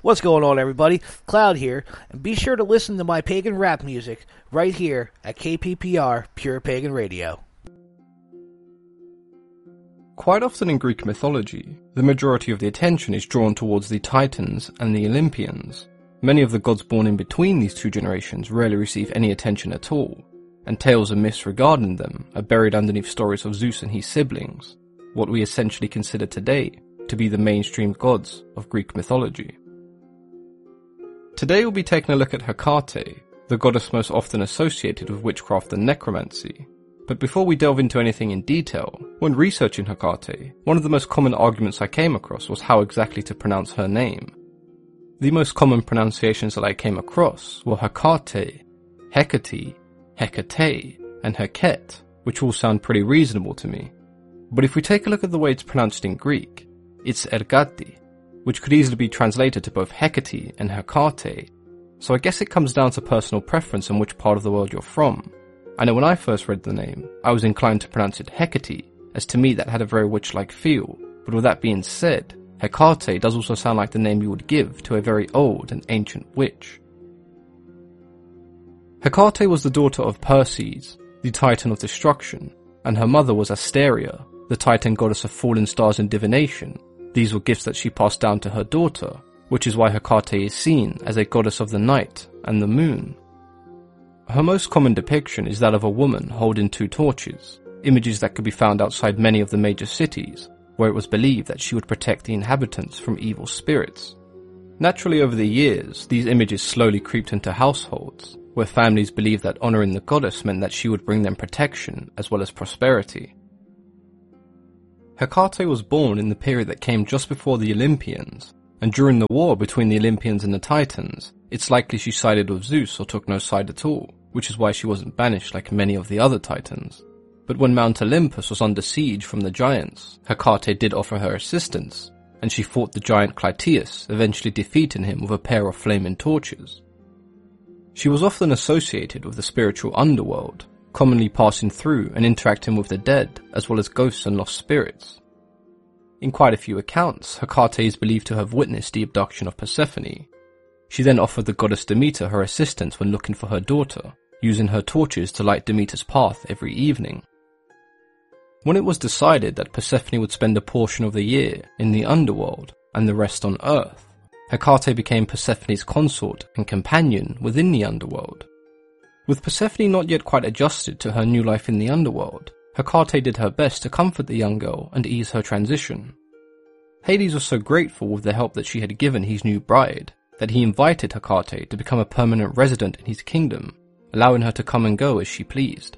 What's going on, everybody? Cloud here, and be sure to listen to my pagan rap music right here at KPPR Pure Pagan Radio. Quite often in Greek mythology, the majority of the attention is drawn towards the Titans and the Olympians. Many of the gods born in between these two generations rarely receive any attention at all, and tales and myths regarding them are buried underneath stories of Zeus and his siblings, what we essentially consider today to be the mainstream gods of Greek mythology. Today we'll be taking a look at Hecate, the goddess most often associated with witchcraft and necromancy. But before we delve into anything in detail, when researching Hecate, one of the most common arguments I came across was how exactly to pronounce her name. The most common pronunciations that I came across were Hecate, Hecate, Hecate, and Heket, which all sound pretty reasonable to me. But if we take a look at the way it's pronounced in Greek, it's Ergati, which could easily be translated to both Hecate and Hecate, so I guess it comes down to personal preference and which part of the world you're from. I know when I first read the name, I was inclined to pronounce it Hecate, as to me that had a very witch-like feel, but with that being said, Hecate does also sound like the name you would give to a very old and ancient witch. Hecate was the daughter of Perses, the titan of destruction, and her mother was Asteria, the titan goddess of fallen stars and divination. These were gifts that she passed down to her daughter, which is why Hecate is seen as a goddess of the night and the moon. Her most common depiction is that of a woman holding two torches, images that could be found outside many of the major cities, where it was believed that she would protect the inhabitants from evil spirits. Naturally, over the years, these images slowly creeped into households, where families believed that honoring the goddess meant that she would bring them protection as well as prosperity. Hecate was born in the period that came just before the Olympians, and during the war between the Olympians and the Titans, it's likely she sided with Zeus or took no side at all, which is why she wasn't banished like many of the other Titans. But when Mount Olympus was under siege from the giants, Hecate did offer her assistance, and she fought the giant Clytius, eventually defeating him with a pair of flaming torches. She was often associated with the spiritual underworld, commonly passing through and interacting with the dead, as well as ghosts and lost spirits. In quite a few accounts, Hecate is believed to have witnessed the abduction of Persephone. She then offered the goddess Demeter her assistance when looking for her daughter, using her torches to light Demeter's path every evening. When it was decided that Persephone would spend a portion of the year in the underworld and the rest on Earth, Hecate became Persephone's consort and companion within the underworld. With Persephone not yet quite adjusted to her new life in the underworld, Hecate did her best to comfort the young girl and ease her transition. Hades was so grateful with the help that she had given his new bride that he invited Hecate to become a permanent resident in his kingdom, allowing her to come and go as she pleased.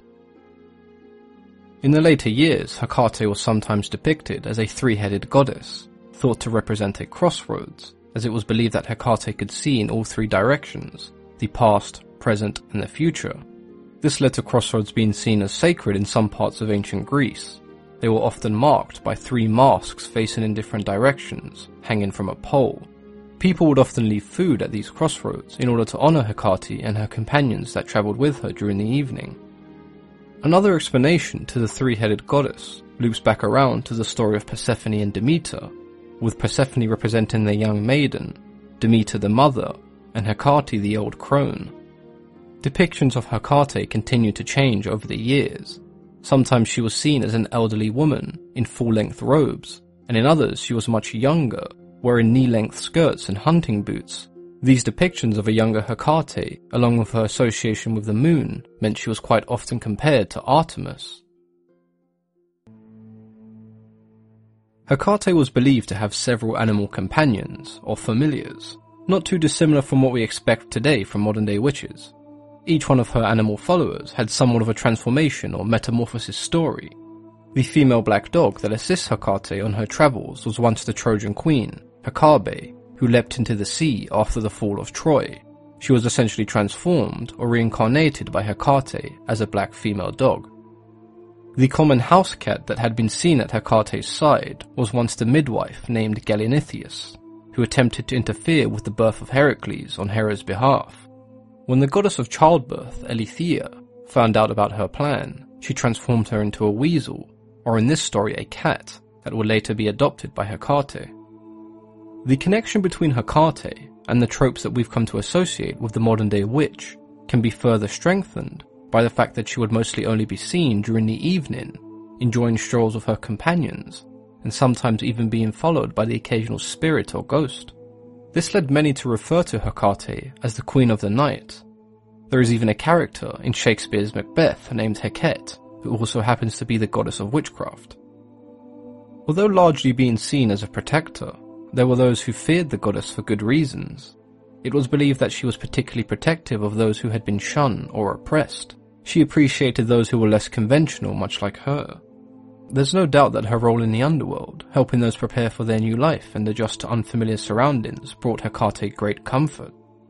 In the later years, Hecate was sometimes depicted as a three-headed goddess, thought to represent a crossroads, as it was believed that Hecate could see in all three directions, the past, present, and the future. This led to crossroads being seen as sacred in some parts of ancient Greece. They were often marked by three masks facing in different directions, hanging from a pole. People would often leave food at these crossroads in order to honor Hecate and her companions that traveled with her during the evening. Another explanation to the three-headed goddess loops back around to the story of Persephone and Demeter, with Persephone representing the young maiden, Demeter the mother, and Hecate the old crone. Depictions of Hecate continued to change over the years. Sometimes she was seen as an elderly woman in full-length robes, and in others she was much younger, wearing knee-length skirts and hunting boots. These depictions of a younger Hecate, along with her association with the moon, meant she was quite often compared to Artemis. Hecate was believed to have several animal companions, or familiars, not too dissimilar from what we expect today from modern-day witches. Each one of her animal followers had somewhat of a transformation or metamorphosis story. The female black dog that assists Hecate on her travels was once the Trojan queen, Hecabe, who leapt into the sea after the fall of Troy. She was essentially transformed or reincarnated by Hecate as a black female dog. The common house cat that had been seen at Hecate's side was once the midwife named Gallinatheus, who attempted to interfere with the birth of Heracles on Hera's behalf. When the goddess of childbirth, Eileithyia, found out about her plan, she transformed her into a weasel, or in this story a cat, that would later be adopted by Hecate. The connection between Hecate and the tropes that we've come to associate with the modern day witch can be further strengthened by the fact that she would mostly only be seen during the evening, enjoying strolls with her companions, and sometimes even being followed by the occasional spirit or ghost. This led many to refer to Hecate as the Queen of the Night. There is even a character in Shakespeare's Macbeth named Hecate, who also happens to be the goddess of witchcraft. Although largely being seen as a protector, there were those who feared the goddess for good reasons. It was believed that she was particularly protective of those who had been shunned or oppressed. She appreciated those who were less conventional, much like her. There's no doubt that her role in the underworld, helping those prepare for their new life and adjust to unfamiliar surroundings, brought Hecate great comfort.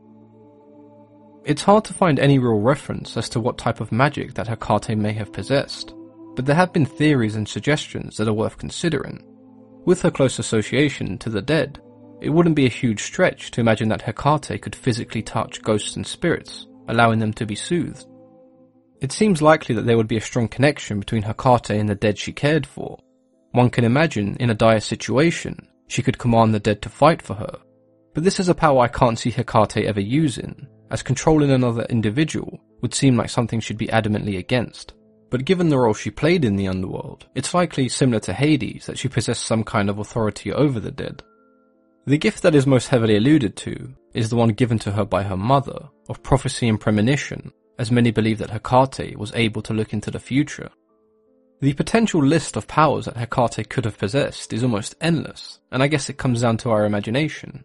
It's hard to find any real reference as to what type of magic that Hecate may have possessed, but there have been theories and suggestions that are worth considering. With her close association to the dead, it wouldn't be a huge stretch to imagine that Hecate could physically touch ghosts and spirits, allowing them to be soothed. It seems likely that there would be a strong connection between Hecate and the dead she cared for. One can imagine, in a dire situation, she could command the dead to fight for her. But this is a power I can't see Hecate ever using, as controlling another individual would seem like something she'd be adamantly against. But given the role she played in the underworld, it's likely, similar to Hades, that she possessed some kind of authority over the dead. The gift that is most heavily alluded to is the one given to her by her mother, of prophecy and premonition, as many believe that Hecate was able to look into the future. The potential list of powers that Hecate could have possessed is almost endless, and I guess it comes down to our imagination.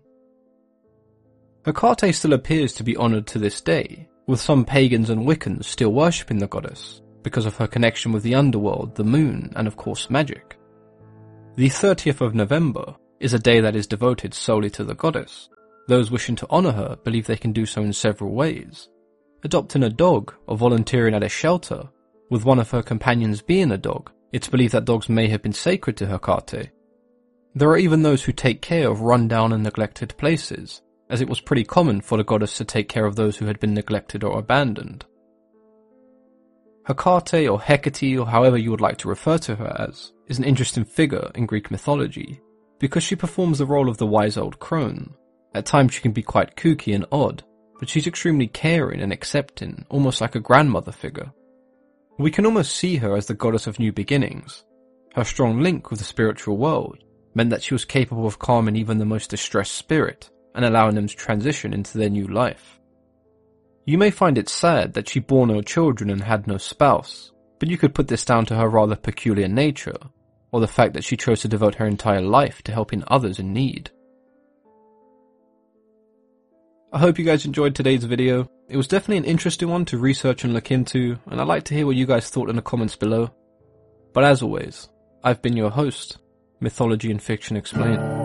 Hecate still appears to be honoured to this day, with some pagans and Wiccans still worshipping the goddess, because of her connection with the underworld, the moon, and of course magic. The 30th of November is a day that is devoted solely to the goddess. Those wishing to honour her believe they can do so in several ways. Adopting a dog or volunteering at a shelter, with one of her companions being a dog, it's believed that dogs may have been sacred to Hecate. There are even those who take care of run-down and neglected places, as it was pretty common for the goddess to take care of those who had been neglected or abandoned. Hecate, or Hecate, or however you would like to refer to her as, is an interesting figure in Greek mythology, because she performs the role of the wise old crone. At times she can be quite kooky and odd, but she's extremely caring and accepting, almost like a grandmother figure. We can almost see her as the goddess of new beginnings. Her strong link with the spiritual world meant that she was capable of calming even the most distressed spirit, and allowing them to transition into their new life. You may find it sad that she bore no children and had no spouse, but you could put this down to her rather peculiar nature, or the fact that she chose to devote her entire life to helping others in need. I hope you guys enjoyed today's video. It was definitely an interesting one to research and look into, and I'd like to hear what you guys thought in the comments below. But as always, I've been your host, Mythology and Fiction Explained.